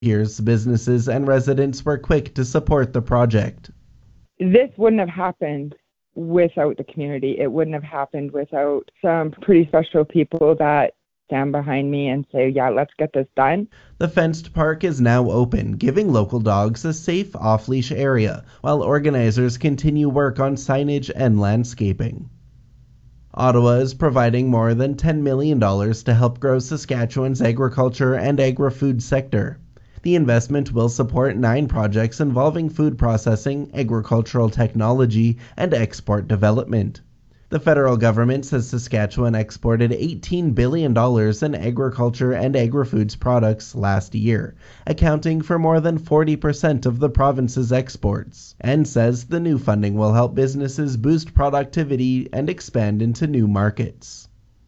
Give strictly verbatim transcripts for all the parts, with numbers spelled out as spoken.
Here's businesses and residents were quick to support the project. This wouldn't have happened without the community. It wouldn't have happened without some pretty special people that stand behind me and say, yeah, let's get this done. The fenced park is now open, giving local dogs a safe off-leash area, while organizers continue work on signage and landscaping. Ottawa is providing more than ten million dollars to help grow Saskatchewan's agriculture and agri-food sector. The investment will support nine projects involving food processing, agricultural technology, and export development. The federal government says Saskatchewan exported eighteen billion dollars in agriculture and agri-foods products last year, accounting for more than forty percent of the province's exports, and says the new funding will help businesses boost productivity and expand into new markets.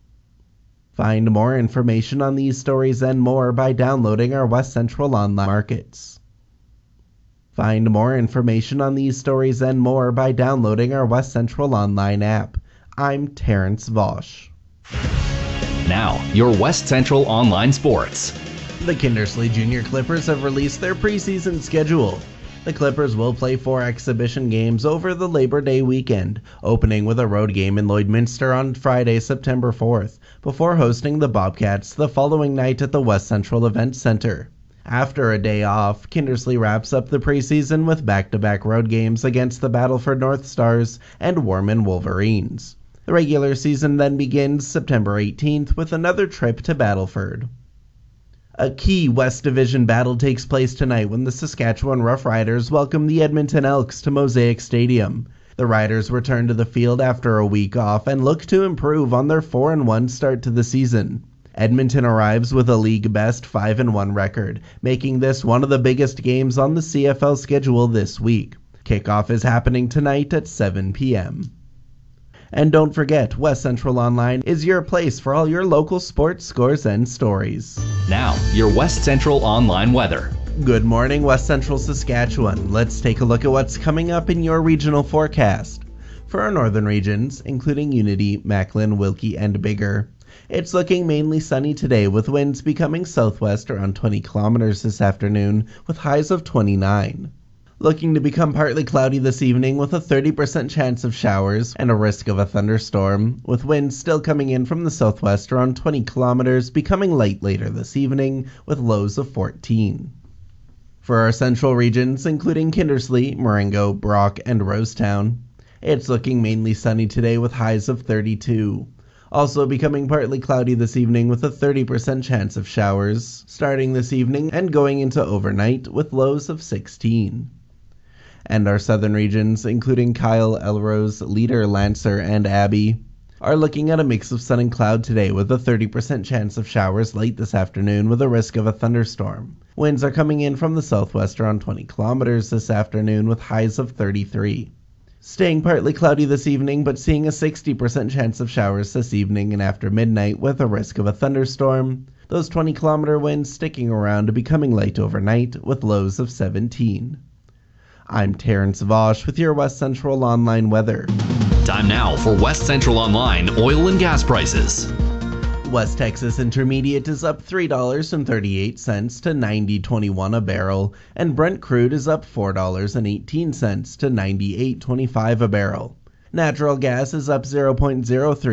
Find more information on these stories and more by downloading our West Central online markets. Find more information on these stories and more by downloading our West Central online app. I'm Terrence Vosch. Now, your West Central Online Sports. The Kindersley Junior Clippers have released their preseason schedule. The Clippers will play four exhibition games over the Labor Day weekend, opening with a road game in Lloydminster on Friday, September fourth, before hosting the Bobcats the following night at the West Central Event Center. After a day off, Kindersley wraps up the preseason with back-to-back road games against the Battleford North Stars and Warman Wolverines. The regular season then begins September eighteenth with another trip to Battleford. A key West Division battle takes place tonight when the Saskatchewan Roughriders welcome the Edmonton Elks to Mosaic Stadium. The Riders return to the field after a week off and look to improve on their four and one start to the season. Edmonton arrives with a league-best five and one record, making this one of the biggest games on the C F L schedule this week. Kickoff is happening tonight at seven p.m. And don't forget, West Central Online is your place for all your local sports scores and stories. Now, your West Central Online weather. Good morning, West Central Saskatchewan. Let's take a look at what's coming up in your regional forecast. For our northern regions, including Unity, Macklin, Wilkie, and Biggar, it's looking mainly sunny today with winds becoming southwest around twenty kilometers this afternoon with highs of twenty-nine. Looking to become partly cloudy this evening with a thirty percent chance of showers and a risk of a thunderstorm, with winds still coming in from the southwest around twenty kilometers, becoming light later this evening with lows of fourteen. For our central regions, including Kindersley, Marengo, Brock, and Rosetown, it's looking mainly sunny today with highs of thirty-two. Also becoming partly cloudy this evening with a thirty percent chance of showers, starting this evening and going into overnight with lows of sixteen. And our southern regions, including Kyle, Elrose, Leader, Lancer, and Abbey, are looking at a mix of sun and cloud today with a thirty percent chance of showers late this afternoon with a risk of a thunderstorm. Winds are coming in from the southwest around twenty kilometers this afternoon with highs of thirty-three. Staying partly cloudy this evening, but seeing a sixty percent chance of showers this evening and after midnight with a risk of a thunderstorm. Those twenty kilometer winds sticking around to becoming light overnight with lows of seventeen. I'm Terrence Vosch with your West Central Online weather. Time now for West Central Online oil and gas prices. West Texas Intermediate is up three dollars and thirty-eight cents to ninety twenty-one a barrel, and Brent crude is up four dollars and eighteen cents to ninety-eight twenty-five a barrel. Natural gas is up zero point zero three